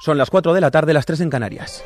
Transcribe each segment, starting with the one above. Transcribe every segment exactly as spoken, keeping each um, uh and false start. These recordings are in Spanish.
Son las cuatro de la tarde, las tres en Canarias.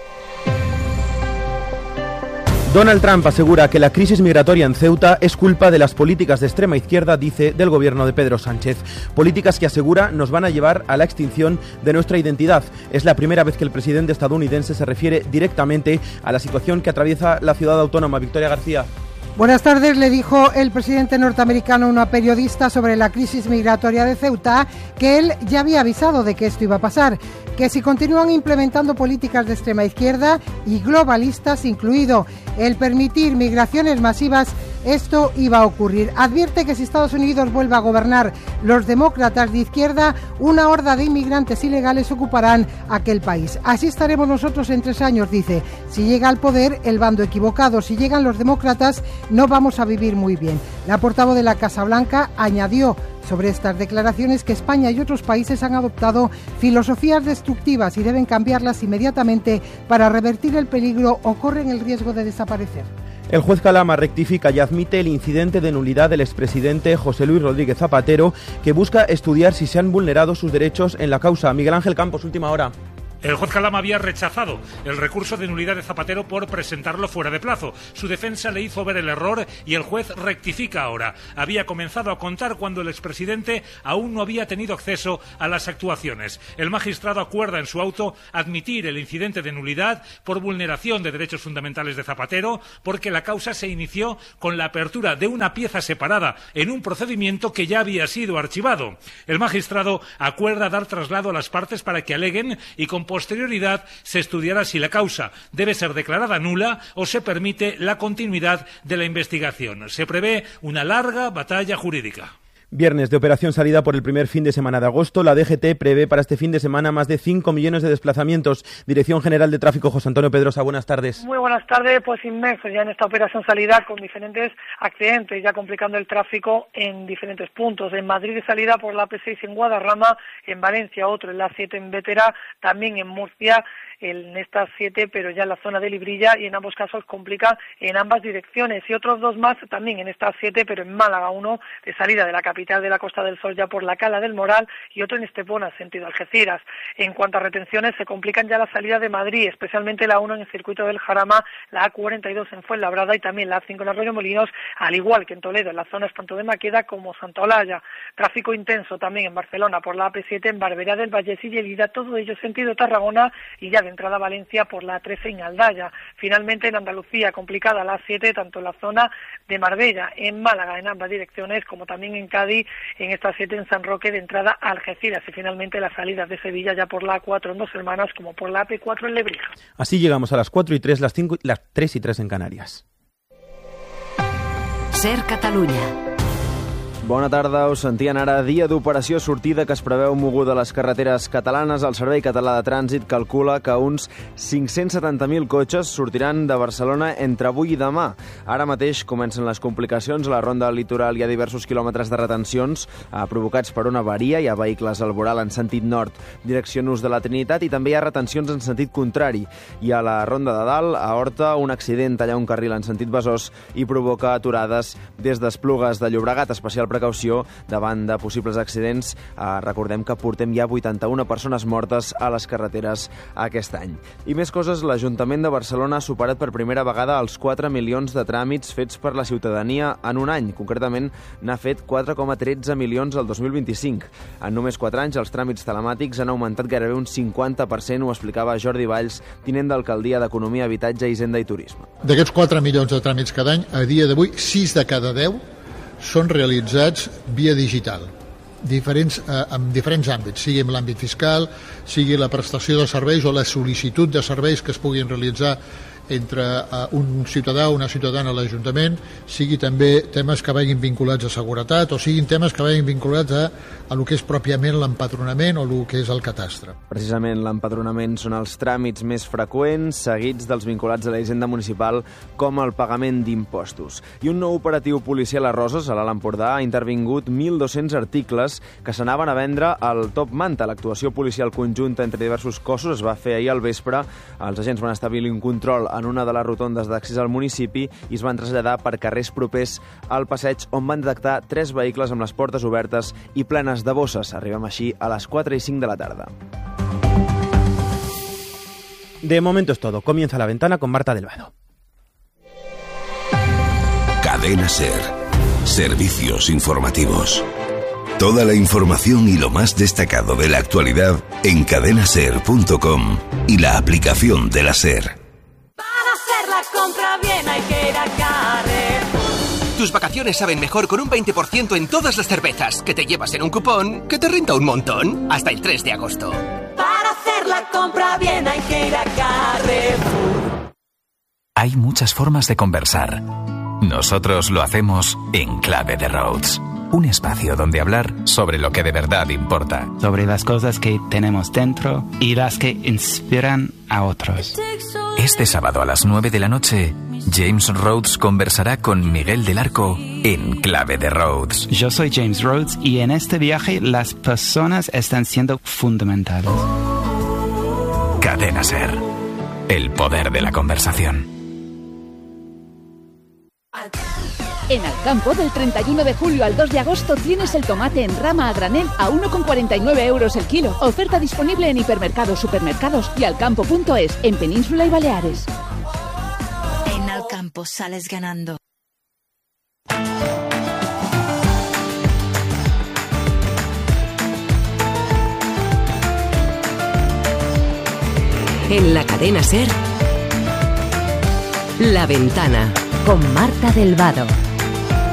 Donald Trump asegura que la crisis migratoria en Ceuta es culpa de las políticas de extrema izquierda, dice, del gobierno de Pedro Sánchez. Políticas que, asegura, nos van a llevar a la extinción de nuestra identidad. Es la primera vez que el presidente estadounidense se refiere directamente a la situación que atraviesa la ciudad autónoma. Victoria García. Buenas tardes, le dijo el presidente norteamericano a una periodista sobre la crisis migratoria de Ceuta que él ya había avisado de que esto iba a pasar, que si continúan implementando políticas de extrema izquierda y globalistas, incluido el permitir migraciones masivas, esto iba a ocurrir. Advierte que si Estados Unidos vuelve a gobernar los demócratas de izquierda, una horda de inmigrantes ilegales ocuparán aquel país. Así estaremos nosotros en tres años, dice. Si llega al poder el bando equivocado, si llegan los demócratas, no vamos a vivir muy bien. La portavoz de la Casa Blanca añadió sobre estas declaraciones que España y otros países han adoptado filosofías destructivas y deben cambiarlas inmediatamente para revertir el peligro o corren el riesgo de desaparecer. El juez Calama rectifica y admite el incidente de nulidad del expresidente José Luis Rodríguez Zapatero, que busca estudiar si se han vulnerado sus derechos en la causa. Miguel Ángel Campos, última hora. El juez Calama había rechazado el recurso de nulidad de Zapatero por presentarlo fuera de plazo. Su defensa le hizo ver el error y el juez rectifica ahora. Había comenzado a contar cuando el expresidente aún no había tenido acceso a las actuaciones. El magistrado acuerda en su auto admitir el incidente de nulidad por vulneración de derechos fundamentales de Zapatero, porque la causa se inició con la apertura de una pieza separada en un procedimiento que ya había sido archivado. El magistrado acuerda dar traslado a las partes para que aleguen y con posterioridad se estudiará si la causa debe ser declarada nula o se permite la continuidad de la investigación. Se prevé una larga batalla jurídica. Viernes de operación salida por el primer fin de semana de agosto. La D G T prevé para este fin de semana más de cinco millones de desplazamientos. Dirección General de Tráfico, José Antonio Pedrosa, buenas tardes. Muy buenas tardes, pues inmensos ya en esta operación salida con diferentes accidentes, ya complicando el tráfico en diferentes puntos. En Madrid de salida por la A P seis en Guadarrama, en Valencia otro, en la A siete en Bétera, también en Murcia, en estas siete, pero ya en la zona de Librilla, y en ambos casos complica en ambas direcciones. Y otros dos más también en estas siete, pero en Málaga, uno de salida de la capital de la Costa del Sol ya por la Cala del Moral y otro en Estepona, sentido Algeciras. En cuanto a retenciones, se complican ya la salida de Madrid, especialmente la uno en el circuito del Jarama, la A cuarenta y dos en Fuenlabrada y también la A cinco en Arroyo Molinos, al igual que en Toledo, en las zonas tanto de Maqueda como Santa Olalla. Tráfico intenso también en Barcelona por la A P siete, en Barberá del Vallés y Lleida, todo ello sentido Tarragona y ya de entrada a Valencia por la A trece en Aldaya. Finalmente en Andalucía, complicada la A siete, tanto en la zona de Marbella, en Málaga, en ambas direcciones, como también en Cádiz, en esta siete en San Roque de entrada a Algeciras. Y finalmente las salidas de Sevilla ya por la A cuatro en Dos Hermanas, como por la A P cuatro en Lebrija. Así llegamos a las cuatro y tres, las cinco, las tres y tres en Canarias. Ser Catalunya. Bona tarda, us sentien ara. Dia d'operació sortida que es preveu moguda a les carreteres catalanes. El Servei Català de Trànsit calcula que uns cinc-cents setanta mil cotxes sortiran de Barcelona entre avui i demà. Ara mateix comencen les complicacions. A la ronda litoral hi ha diversos quilòmetres de retencions eh, provocats per una avaria. Hi ha vehicles al voral en sentit nord, direcció Nus de la Trinitat, i també hi ha retencions en sentit contrari. I a la ronda de dalt, a Horta, un accident talla un carril en sentit Besòs i provoca aturades des d'Esplugues de Llobregat, especial precaució davant de possibles accidents. Eh, recordem que portem ja vuitanta-una persones mortes a les carreteres aquest any. I més coses, l'Ajuntament de Barcelona ha superat per primera vegada els quatre milions de tràmits fets per la ciutadania en un any. Concretament, n'ha fet quatre coma tretze milions el dos mil vint-i-cinc. En només quatre anys, els tràmits telemàtics han augmentat gairebé un cinquanta per cent, ho explicava Jordi Valls, tinent d'alcaldia d'Economia, Habitatge, Hisenda i Turisme. D'aquests quatre milions de tràmits cada any, a dia d'avui, sis de cada deu són realitzats via digital, diferents, eh, en diferents àmbits, sigui en l'àmbit fiscal, sigui la prestació de serveis o la sol·licitud de serveis que es puguin realitzar entre uh, un ciutadà o una ciutadana a l'Ajuntament, sigui també temes que vagin vinculats a seguretat o siguin temes que vagin vinculats a, a lo que és pròpiament l'empadronament o el que és el catastre. Precisament l'empadronament són els tràmits més freqüents, seguits dels vinculats a la hisenda municipal, com el pagament d'impostos. I un nou operatiu policial a Roses, a l'Alt Empordà, ha intervingut mil dos-cents articles que s'anaven a vendre al Top Manta. L'actuació policial conjunta entre diversos cossos es va fer ahir al vespre. Els agents van establir un control en una de les rotondes d'accés al municipi i es van traslladar per carrers propers al passeig, on van detectar tres vehicles amb les portes obertes i plenes de bosses. Arribem així a les quatre i cinc de la tarda. De momento es todo. Comienza La Ventana con Marta del Vado. Cadena SER. Servicios informativos. Toda la información y lo más destacado de la actualidad en cadena ser punto com y la aplicación de la SER. Para hacer la compra bien hay que ir a Carrefour. Tus vacaciones saben mejor con un veinte por ciento en todas las cervezas que te llevas en un cupón que te renta un montón hasta el tres de agosto. Para hacer la compra bien hay que ir a Carrefour. Hay muchas formas de conversar. Nosotros lo hacemos en Clave de Rhodes. Un espacio donde hablar sobre lo que de verdad importa. Sobre las cosas que tenemos dentro y las que inspiran a otros. Este sábado a las nueve de la noche, James Rhodes conversará con Miguel del Arco en Clave de Rhodes. Yo soy James Rhodes y en este viaje las personas están siendo fundamentales. Cadena SER. El poder de la conversación. En Alcampo, del treinta y uno de julio al dos de agosto, tienes el tomate en rama a granel a uno con cuarenta y nueve euros el kilo. Oferta disponible en hipermercados, supermercados y alcampo punto es, en Península y Baleares. En Alcampo sales ganando. En la cadena SER, La Ventana, con Marta del Vado.